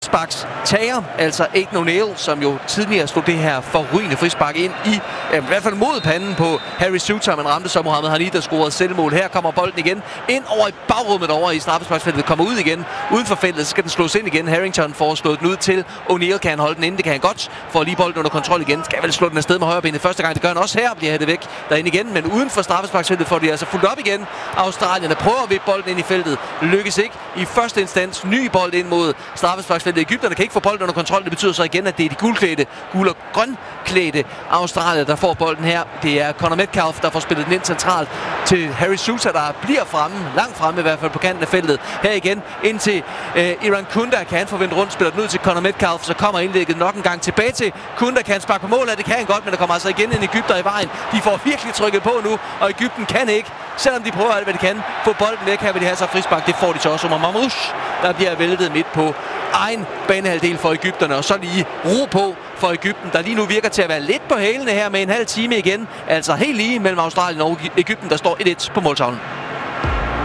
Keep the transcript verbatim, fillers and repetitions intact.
Frisparks tager, altså Aidan O'Neill, som jo tidligere slog det her forrygende frispark ind i, øh, i hvert fald mod panden på Harry Souttar, men ramte så Mohamed Hanif, der scorede selvmål. Her kommer bolden igen ind over i bagrummet over i straffesparksfeltet, kommer ud igen uden for feltet, så skal den slås ind igen. Harrington får slået den ud til O'Neill, kan han holde den inde, det kan han godt, får lige bolden under kontrol igen, skal vel slå den afsted med højrebenet første gang, det gør han også her, bliver hættet væk derinde igen, men uden for straffesparksfeltet får de altså fuldt op igen. Australierne prøver at vippe bolden ind i feltet, lykkes ikke i første instans, ny bold ind mod straffesparksfeltet. Egypterne kan ikke få bolden under kontrol. Det betyder så igen, at det er de guldklædte, gul- og grønklædte Australier, der får bolden her. Det er Connor Metcalfe, der får spillet den ind centralt til Harry Souttar, der bliver fremme, langt fremme i hvert fald på kanten af feltet. Her igen ind til øh, Iran Kunda, kan han forvente rundt, spiller den ud til Connor Metcalfe, så kommer indlægget nok en gang tilbage til Kunda, kan han sparke på mål af, det kan han godt, men der kommer altså igen en Egypter i vejen. De får virkelig trykket på nu, og Egypten kan ikke, selvom de prøver alt, hvad de kan, få bolden væk. Her vil de have så frispark, det får de så også. Omar Mamouche, der bliver væltet midt på egen banehalvdel for Egypterne, og så lige ro på for Egypten, der lige nu virker til at være lidt på hælene her med en halv time igen. Altså helt lige mellem Australien og Egypten, der står et et på måltavlen.